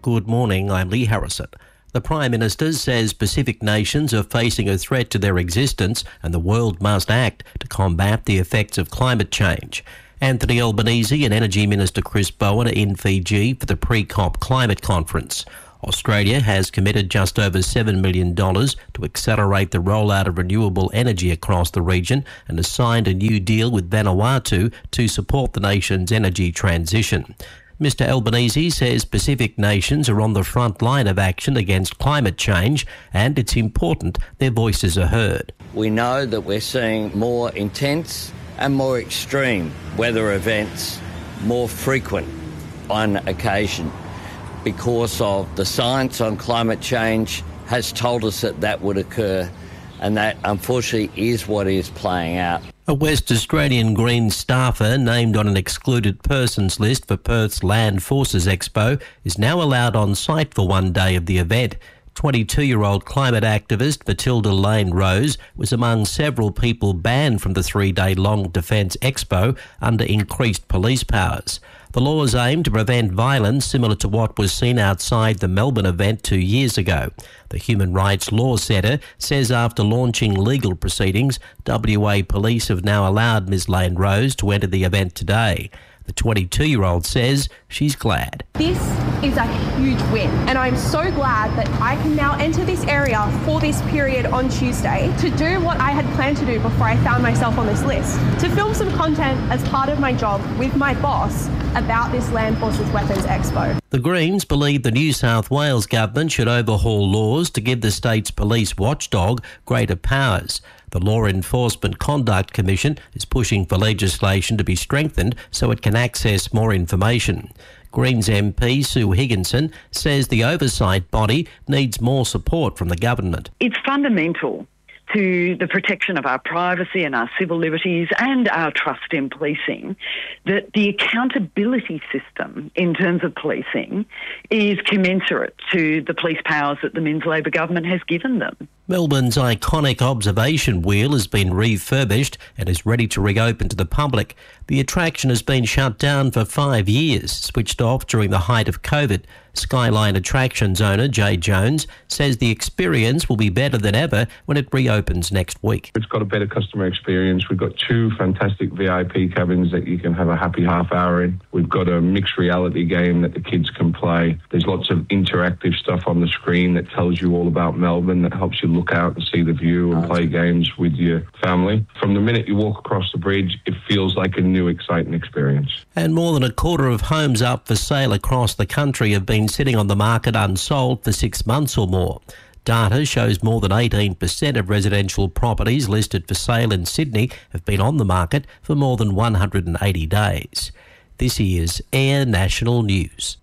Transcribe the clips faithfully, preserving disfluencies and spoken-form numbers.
Good morning, I'm Lee Harrison. The Prime Minister says Pacific nations are facing a threat to their existence and the world must act to combat the effects of climate change. Anthony Albanese and Energy Minister Chris Bowen are in Fiji for the pre-COP climate conference. Australia has committed just over seven million dollars to accelerate the rollout of renewable energy across the region and has signed a new deal with Vanuatu to support the nation's energy transition. Mister Albanese says Pacific nations are on the front line of action against climate change and it's important their voices are heard. We know that we're seeing more intense and more extreme weather events, more frequent on occasion, because of the science on climate change has told us that that would occur, and that unfortunately is what is playing out. A West Australian Greens staffer named on an excluded persons list for Perth's Land Forces Expo is now allowed on site for one day of the event. twenty-two-year-old climate activist Matilda Lane Rose was among several people banned from the three-day-long Defence Expo under increased police powers. The laws aim to prevent violence similar to what was seen outside the Melbourne event two years ago. The Human Rights Law Centre says after launching legal proceedings, W A Police have now allowed Ms Lane Rose to enter the event today. The twenty-two-year-old says she's glad. This is a huge win, and I'm so glad that I can now enter this area for this period on Tuesday to do what I had planned to do before I found myself on this list, to film some content as part of my job with my boss about this Land Forces Weapons Expo. The Greens believe the New South Wales government should overhaul laws to give the state's police watchdog greater powers. The Law Enforcement Conduct Commission is pushing for legislation to be strengthened so it can access more information. Greens M P Sue Higginson says the oversight body needs more support from the government. It's fundamental to the protection of our privacy and our civil liberties and our trust in policing that the accountability system in terms of policing is commensurate to the police powers that the Minns Labor government has given them. Melbourne's iconic observation wheel has been refurbished and is ready to reopen to the public. The attraction has been shut down for five years, switched off during the height of COVID. Skyline Attractions owner Jay Jones says the experience will be better than ever when it reopens next week. It's got a better customer experience. We've got two fantastic V I P cabins that you can have a happy half hour in. We've got a mixed reality game that the kids can play. There's lots of interactive stuff on the screen that tells you all about Melbourne, that helps you look out and see the view and play games with your family. From the minute you walk across the bridge, it feels like a new exciting experience. And more than a quarter of homes up for sale across the country have been sitting on the market unsold for six months or more. Data shows more than eighteen percent of residential properties listed for sale in Sydney have been on the market for more than one hundred eighty days. This is Air National News.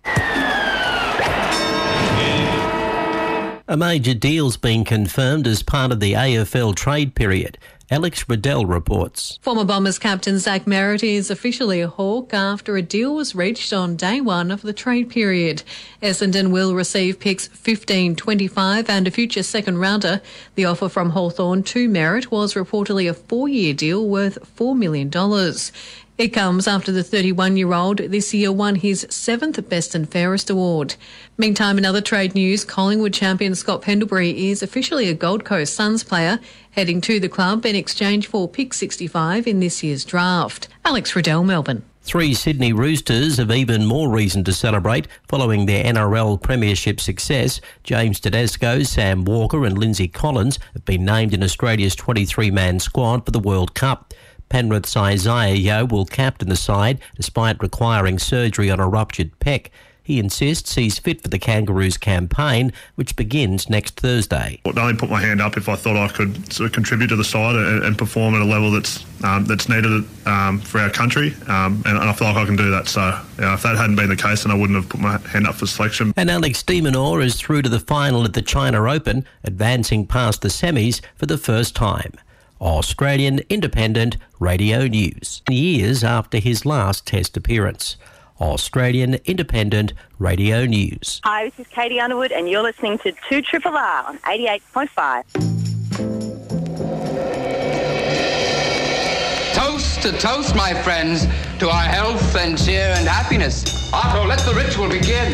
A major deal's been confirmed as part of the A F L trade period. Alex Riddell reports. Former Bombers captain Zach Merritt is officially a Hawk after a deal was reached on day one of the trade period. Essendon will receive picks fifteen, twenty-five and a future second rounder. The offer from Hawthorn to Merritt was reportedly a four-year deal worth four million dollars. It comes after the thirty-one-year-old this year won his seventh Best and Fairest award. Meantime, in other trade news, Collingwood champion Scott Pendlebury is officially a Gold Coast Suns player, heading to the club in exchange for pick sixty-five in this year's draft. Alex Riddell, Melbourne. Three Sydney Roosters have even more reason to celebrate following their N R L premiership success. James Tedesco, Sam Walker and Lindsay Collins have been named in Australia's twenty-three-man squad for the World Cup. Penrith's Isaiah Yeo will captain the side despite requiring surgery on a ruptured pec. He insists he's fit for the Kangaroos campaign, which begins next Thursday. I'd only put my hand up if I thought I could sort of contribute to the side and, and perform at a level that's um, that's needed um, for our country, um, and, and I feel like I can do that. So yeah, if that hadn't been the case, then I wouldn't have put my hand up for selection. And Alex de Minaur is through to the final at the China Open, advancing past the semis for the first time. Australian Independent Radio News. Years after his last Test appearance. Australian Independent Radio News. Hi, this is Katie Underwood and you're listening to two R R R on eighty-eight point five. Toast to toast, my friends, to our health and cheer and happiness. Otto, let the ritual begin.